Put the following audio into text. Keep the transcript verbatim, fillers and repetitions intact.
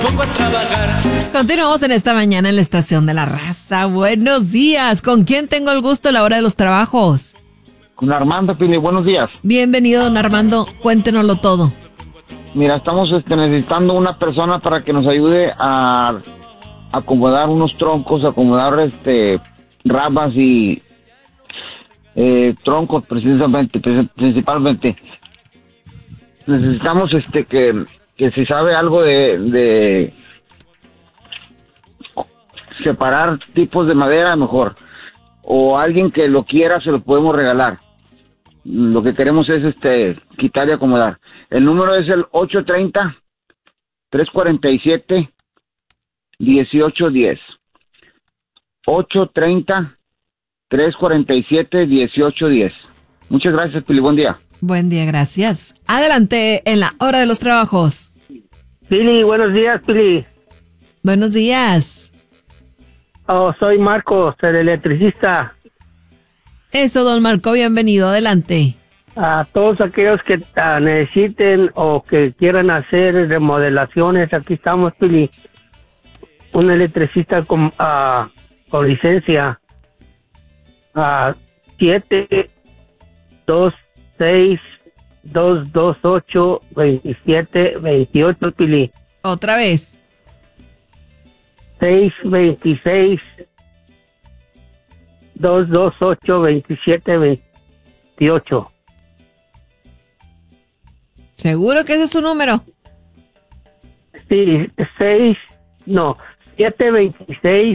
Pongo a trabajar. Continuamos en esta mañana en la Estación de la Raza. Buenos días. ¿Con quién tengo el gusto a la hora de los trabajos? Con Armando, Pili, buenos días. Bienvenido, don Armando. Cuéntenoslo todo. Mira, estamos este, necesitando una persona para que nos ayude a acomodar unos troncos, acomodar este ramas y eh, troncos precisamente, principalmente. Necesitamos este que, que si sabe algo de, de separar tipos de madera, mejor. O alguien que lo quiera, se lo podemos regalar. Lo que queremos es este quitar y acomodar. El número es el ocho treinta, tres cuarenta y siete, dieciocho diez. ocho treinta, tres cuarenta y siete, dieciocho diez. Muchas gracias, Pili. Buen día. Buen día, gracias. Adelante en la hora de los trabajos. Pili, buenos días, Pili. Buenos días. Oh, soy Marcos, el electricista. Eso, don Marco, bienvenido. Adelante. A todos aquellos que uh, necesiten o que quieran hacer remodelaciones, aquí estamos, Pili. Un electricista con, uh, con licencia. Uh, siete dos seis dos dos ocho veintisiete veintiocho, Pili. Otra vez. seis veintiséis dos dos ocho veintisiete veintiocho. ¿Seguro que ese es su número? Sí, seis, no, siete veintiséis